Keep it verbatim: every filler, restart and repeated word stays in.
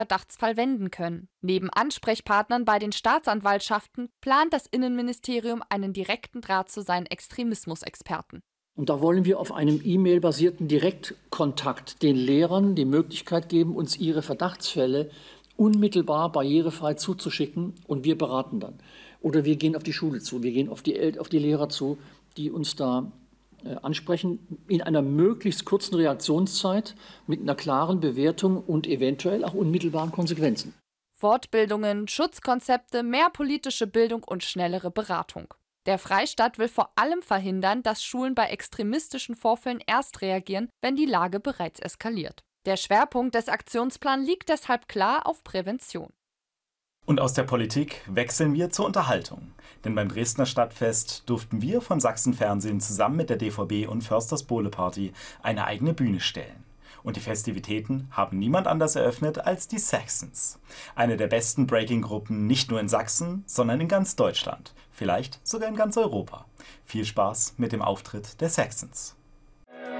Verdachtsfall wenden können. Neben Ansprechpartnern bei den Staatsanwaltschaften plant das Innenministerium einen direkten Draht zu seinen Extremismusexperten. Und da wollen wir auf einem E-Mail-basierten Direktkontakt den Lehrern die Möglichkeit geben, uns ihre Verdachtsfälle unmittelbar barrierefrei zuzuschicken, und wir beraten dann. Oder wir gehen auf die Schule zu, wir gehen auf die, El- auf die Lehrer zu, die uns da äh, ansprechen, in einer möglichst kurzen Reaktionszeit mit einer klaren Bewertung und eventuell auch unmittelbaren Konsequenzen. Fortbildungen, Schutzkonzepte, mehr politische Bildung und schnellere Beratung. Der Freistaat will vor allem verhindern, dass Schulen bei extremistischen Vorfällen erst reagieren, wenn die Lage bereits eskaliert. Der Schwerpunkt des Aktionsplans liegt deshalb klar auf Prävention. Und aus der Politik wechseln wir zur Unterhaltung. Denn beim Dresdner Stadtfest durften wir von Sachsen Fernsehen zusammen mit der D V B und Försters Bowle Party eine eigene Bühne stellen. Und die Festivitäten haben niemand anders eröffnet als die Saxons. Eine der besten Breaking-Gruppen nicht nur in Sachsen, sondern in ganz Deutschland. Vielleicht sogar in ganz Europa. Viel Spaß mit dem Auftritt der Saxons.